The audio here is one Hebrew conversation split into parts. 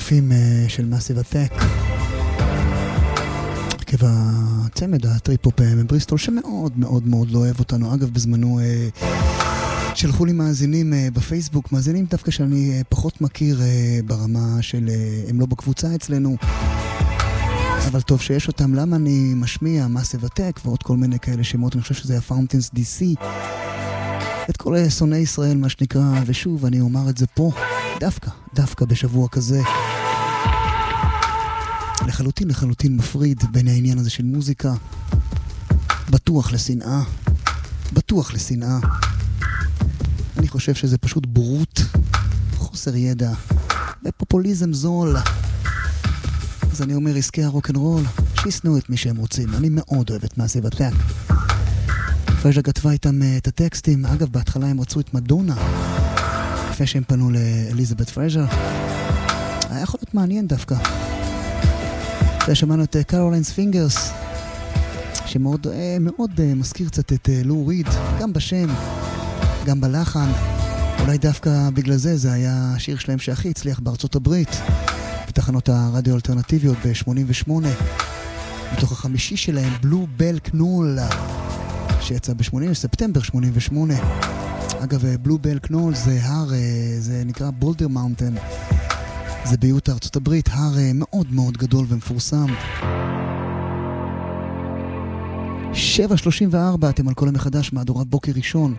היפים של מאסיב אטק, עקב הצמד הטריפ-הופ מבריסטול שמאוד מאוד מאוד לא אוהב אותנו. אגב, בזמנו שלחו לי מאזינים בפייסבוק, מאזינים דווקא שאני פחות מכיר ברמה של הם לא בקבוצה אצלנו, אבל טוב שיש אותם. למה אני משמיע מאסיב אטק ועוד כל מיני כאלה שמות? אני חושב שזה היה פאונטנס DC, את כל שונאי ישראל מה שנקרא, ושוב אני אומר את זה פה דווקא בשבוע כזה לחלוטין מפריד בין העניין הזה של מוזיקה בטוח לשנאה. אני חושב שזה פשוט בורות, חוסר ידע ופופוליזם זול. אז אני אומר, עסקי הרוק'נ'רול שיסנו את מי שהם רוצים. אני מאוד אוהב את מאסיב אטק. פרז'ה כתבה איתם את הטקסטים. אגב, בהתחלה הם רצו את מדונה לפני שהם פנו לאליזבת פרז'ה. היה יכול להיות מעניין דווקא. שמענו את קרוליינס פינגרס, שמאוד מאוד מזכיר קצת את לו ריד, גם בשם, גם בלחן. אולי דווקא בגלל זה היה השיר שלהם שהכי הצליח בארצות הברית, בתחנות הרדיו האלטרנטיביות ב-88, מתוך החמישי שלהם, בלו בל קנול, שיצא ב-8 בספטמבר 88. אגב, בלו בל קנול זה הר, זה נקרא בולדר מאונטן, זה ביוטה ארצות הברית, הר מאוד מאוד גדול ומפורסם. 7:34, אתם על כל המחדש, מהדורת בוקר ראשון.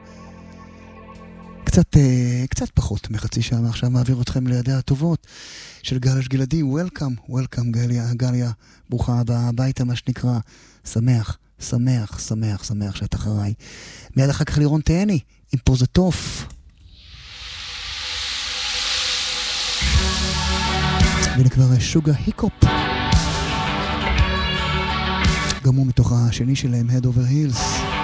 קצת פחות מחצי שעה מעכשיו מעביר אתכם לידי הטובות של גלש גלעדי. וולקאם גליה, ברוכה הבאה הביתה, מה שנקרא. שמח שאת אחריי. מיד אחר כך לירון תהני עם פוזטוף. והנה כבר שוגה היקופ, גם הוא מתוך השני שלהם, Head Over Heels.